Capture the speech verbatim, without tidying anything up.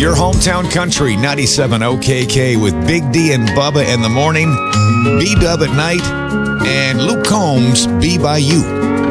Your hometown country, ninety-seven O K K with Big D and Bubba in the morning, B-Dub at night, and Luke Combs, Be By You.